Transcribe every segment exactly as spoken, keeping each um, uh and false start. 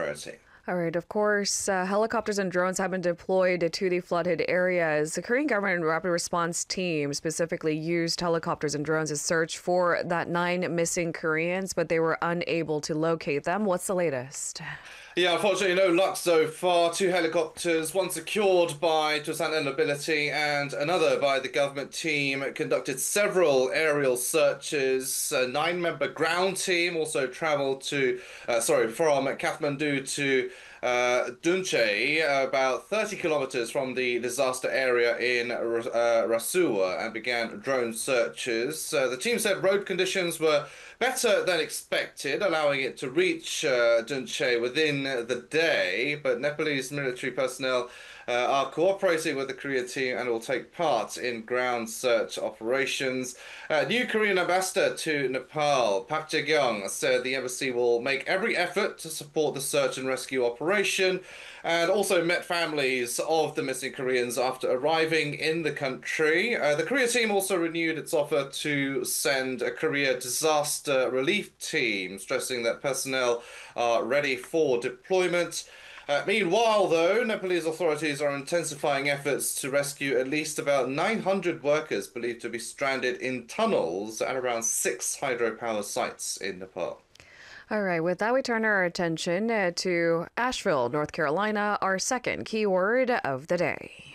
priority. All right, of course, uh, helicopters and drones have been deployed to the flooded areas. The Korean government rapid response team specifically used helicopters and drones to search for that nine missing Koreans, but they were unable to locate them. What's the latest? Yeah, unfortunately, no luck so far. Two helicopters, one secured by Tosan Nobility and another by the government team, conducted several aerial searches. A nine-member ground team also traveled to, uh, sorry, from Kathmandu to uh, Dunche, about thirty kilometers from the disaster area in uh, Rasuwa, and began drone searches. Uh, the team said road conditions were better than expected, allowing it to reach uh, Dunche within the day, but Nepalese military personnel uh, are cooperating with the Korea team and will take part in ground search operations. Uh, new Korean ambassador to Nepal, Park Jae-kyung, said the embassy will make every effort to support the search and rescue operation, and also met families of the missing Koreans after arriving in the country. Uh, the Korea team also renewed its offer to send a Korea disaster relief team, stressing that personnel are ready for deployment. Uh, meanwhile, though, Nepalese authorities are intensifying efforts to rescue at least about nine hundred workers believed to be stranded in tunnels at around six hydropower sites in Nepal. All right, with that, we turn our attention uh, to Asheville, North Carolina, our second keyword of the day.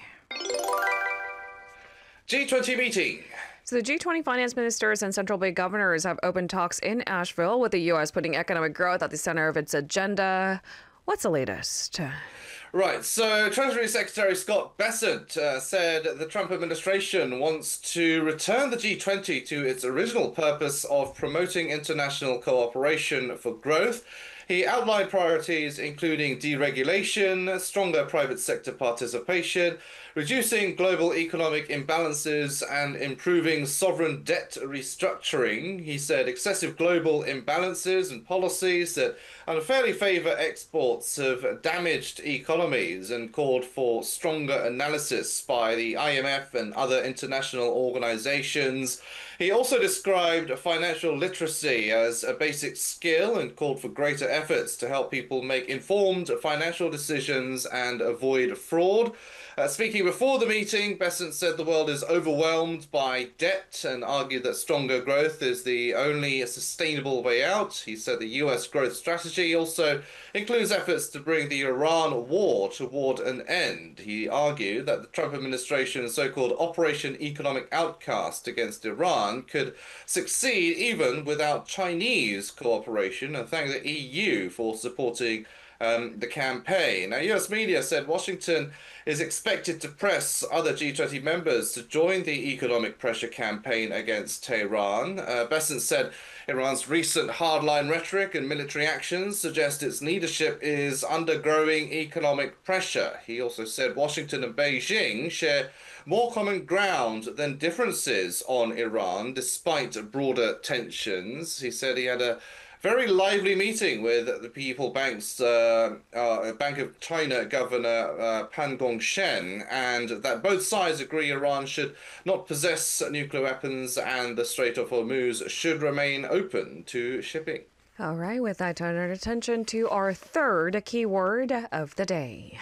G twenty meeting. So the G twenty finance ministers and central bank governors have opened talks in Asheville, with the U S putting economic growth at the center of its agenda. What's the latest? Right, so Treasury Secretary Scott Bessent uh, said the Trump administration wants to return the G twenty to its original purpose of promoting international cooperation for growth. He outlined priorities including deregulation, stronger private sector participation, reducing global economic imbalances, and improving sovereign debt restructuring. He said excessive global imbalances and policies that unfairly favor exports have damaged economies, and called for stronger analysis by the I M F and other international organizations. He also described financial literacy as a basic skill and called for greater efforts to help people make informed financial decisions and avoid fraud. Uh, speaking before the meeting, Bessent said the world is overwhelmed by debt and argued that stronger growth is the only sustainable way out. He said the U S growth strategy also includes efforts to bring the Iran war toward an end. He argued that the Trump administration's so-called Operation Economic Outcast against Iran could succeed even without Chinese cooperation, and thanked the E U for supporting Um, the campaign. Now, U S media said Washington is expected to press other G twenty members to join the economic pressure campaign against Tehran. Uh, Bessent said Iran's recent hardline rhetoric and military actions suggest its leadership is under growing economic pressure. He also said Washington and Beijing share more common ground than differences on Iran, despite broader tensions. He said he had a very lively meeting with the People Bank's uh, uh, Bank of China Governor uh, Pan Gongshen, and that both sides agree Iran should not possess nuclear weapons and the Strait of Hormuz should remain open to shipping. All right, with that, turn our attention to our third keyword of the day.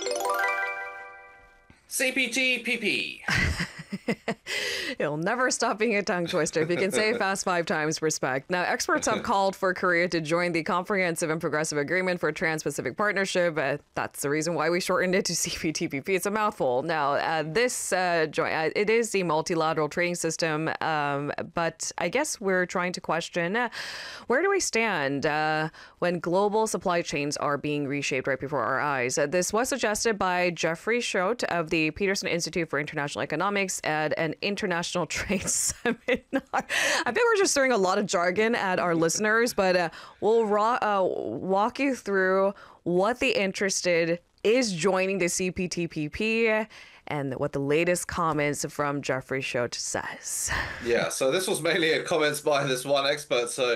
C P T P P. It'll never stop being a tongue twister. If you can say it fast five times, respect. Now, experts have called for Korea to join the Comprehensive and Progressive Agreement for Trans-Pacific Partnership. Uh, that's the reason why we shortened it to C P T P P. It's a mouthful. Now, uh, this uh, joint, uh, it is the multilateral trading system, um, but I guess we're trying to question uh, where do we stand uh, when global supply chains are being reshaped right before our eyes? Uh, this was suggested by Jeffrey Schott of the Peterson Institute for International Economics at an international trade seminar. I think we're just throwing a lot of jargon at our listeners, but uh, we'll raw, uh, walk you through what the interested is joining the C P T P P and what the latest comments from Jeffrey Schott says. Yeah, so this was mainly a comments by this one expert. So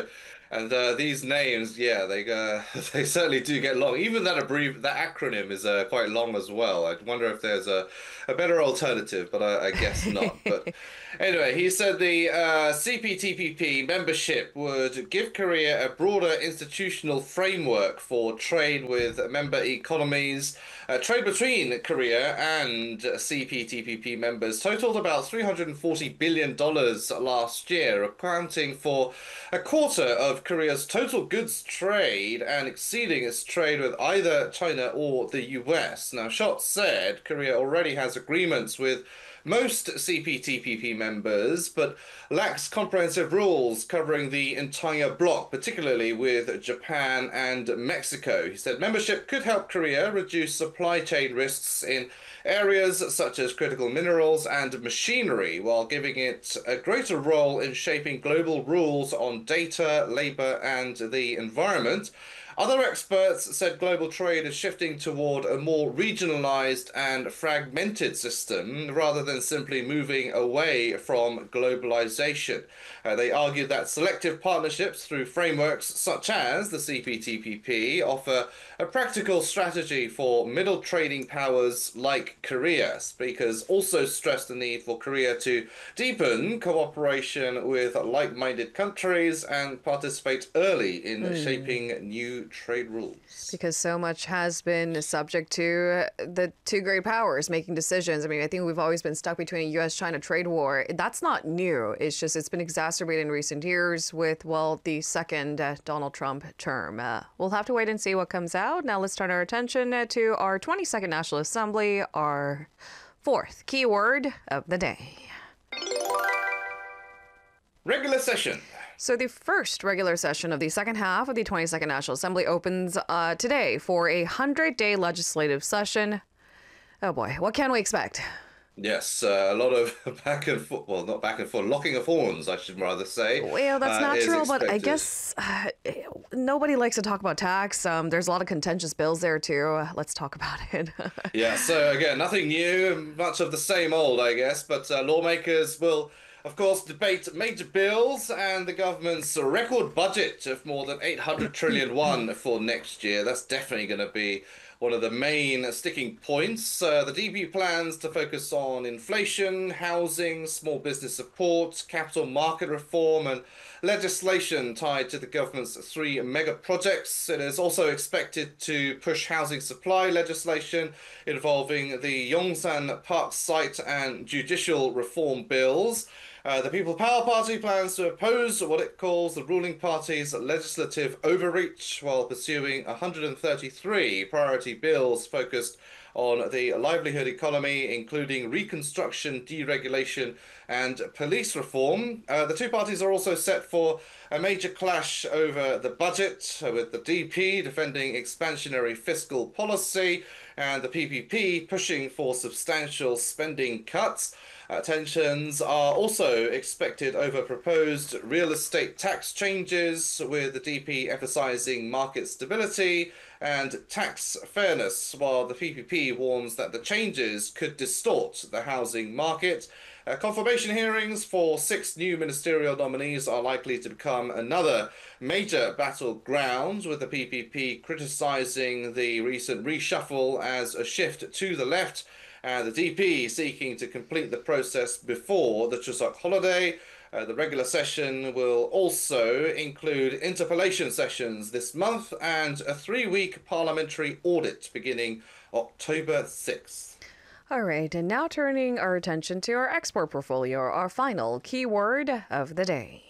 And uh, these names, yeah, they uh, they certainly do get long. Even that abbrev that acronym is uh, quite long as well. I wonder if there's a, a better alternative, but I, I guess not. But anyway, he said the uh, C P T P P membership would give Korea a broader institutional framework for trade with member economies. Uh, trade between Korea and C P T P P members totaled about three hundred forty billion dollars last year, accounting for a quarter of Korea's total goods trade and exceeding its trade with either China or the U S. Now, Scholz said Korea already has agreements with most C P T P P members, but lacks comprehensive rules covering the entire bloc, particularly with Japan and Mexico. He said membership could help Korea reduce supply chain risks in areas such as critical minerals and machinery, while giving it a greater role in shaping global rules on data, labor, and the environment. Other experts said global trade is shifting toward a more regionalized and fragmented system rather than simply moving away from globalization. Uh, they argued that selective partnerships through frameworks such as the C P T P P offer a practical strategy for middle trading powers like Korea. Speakers also stressed the need for Korea to deepen cooperation with like-minded countries and participate early in mm. shaping new trade rules. Because so much has been subject to the two great powers making decisions. I mean, I think we've always been stuck between a U S China trade war. That's not new. It's just it's been exacerbated in recent years with, well, the second uh, Donald Trump term. Uh, we'll have to wait and see what comes out. Now let's turn our attention uh, to our twenty-second National Assembly, our fourth keyword of the day. Regular session. So the first regular session of the second half of the twenty-second National Assembly opens uh, today for a hundred-day legislative session. Oh boy, what can we expect? Yes, uh, a lot of back and forth, well, not back and forth, locking of horns, I should rather say. Well, that's uh, natural, but I guess uh, nobody likes to talk about tax. Um, there's a lot of contentious bills there, too. Let's talk about it. Yeah, so again, nothing new, much of the same old, I guess, but uh, lawmakers will, of course, debate major bills and the government's record budget of more than eight hundred trillion won for next year. That's definitely going to be one of the main sticking points. Uh, the D P plans to focus on inflation, housing, small business support, capital market reform, and legislation tied to the government's three mega projects. It is also expected to push housing supply legislation involving the Yongsan Park site and judicial reform bills. Uh, the People Power Party plans to oppose what it calls the ruling party's legislative overreach while pursuing one hundred thirty-three priority bills focused on the livelihood economy, including reconstruction, deregulation, and police reform. Uh, the two parties are also set for a major clash over the budget, with the D P defending expansionary fiscal policy and the P P P pushing for substantial spending cuts. Uh, tensions are also expected over proposed real estate tax changes, with the D P emphasizing market stability and tax fairness, while the P P P warns that the changes could distort the housing market. Uh, confirmation hearings for six new ministerial nominees are likely to become another major battleground, with the P P P criticizing the recent reshuffle as a shift to the left, and the D P seeking to complete the process before the Chuseok holiday. Uh, the regular session will also include interpellation sessions this month and a three-week parliamentary audit beginning October sixth. All right, and now turning our attention to our export portfolio, our final keyword of the day.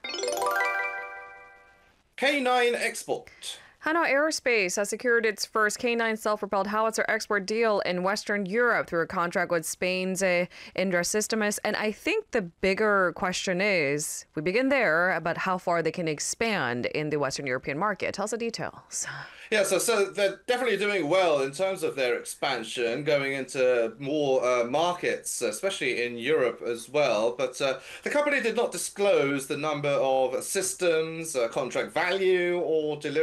K nine export. Hanwha Aerospace has secured its first K nine self-propelled howitzer export deal in Western Europe through a contract with Spain's uh, Indra Systems. And I think the bigger question is, we begin there, about how far they can expand in the Western European market. Tell us the details. Yeah, so, so they're definitely doing well in terms of their expansion, going into more uh, markets, especially in Europe as well. But uh, the company did not disclose the number of systems, uh, contract value, or delivery schedule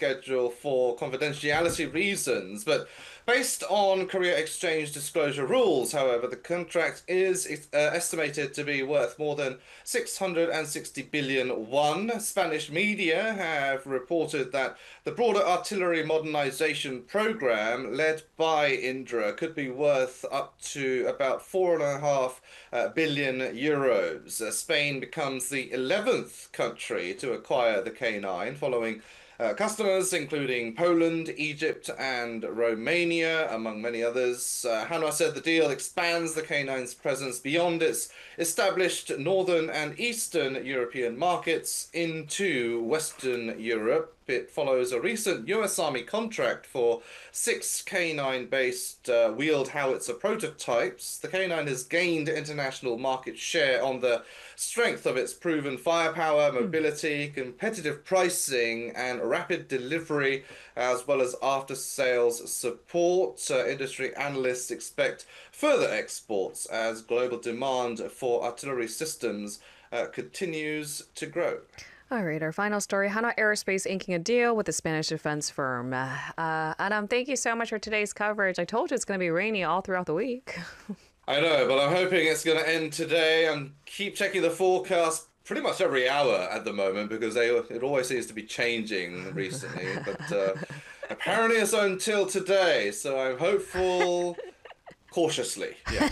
schedule for confidentiality reasons. But based on Korea Exchange disclosure rules, however, the contract is uh, estimated to be worth more than six hundred sixty billion won. Spanish media have reported that the broader artillery modernization program led by Indra could be worth up to about four and a half uh, billion euros. Uh, Spain becomes the eleventh country to acquire the K nine, following Uh, customers including Poland, Egypt, and Romania, among many others. Uh, Hanwha said the deal expands the K nine's presence beyond its established northern and eastern European markets into Western Europe. It follows a recent U S Army contract for six K nine-based uh, wheeled howitzer prototypes. The K nine has gained international market share on the strength of its proven firepower, mobility, competitive pricing, and rapid delivery, as well as after-sales support. Uh, industry analysts expect further exports as global demand for artillery systems uh, continues to grow. All right, our final story, Hanwha Aerospace inking a deal with the Spanish defense firm. Uh, Adam, thank you so much for today's coverage. I told you it's going to be rainy all throughout the week. I know, but I'm hoping it's going to end today. I'm keep checking the forecast pretty much every hour at the moment because they it always seems to be changing recently. But uh, apparently it's until today, so I'm hopeful cautiously. Yeah.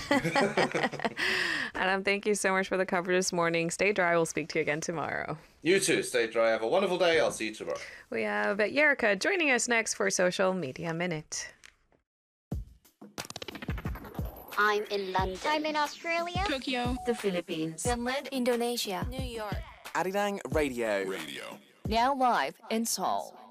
Adam, thank you so much for the coverage this morning. Stay dry. We'll speak to you again tomorrow. You too. Stay dry. Have a wonderful day. I'll see you tomorrow. We have Yerika joining us next for Social Media Minute. I'm in London. I'm in Australia. Tokyo. The Philippines. Finland. Indonesia. New York. Arirang Radio. Radio. Now live in Seoul.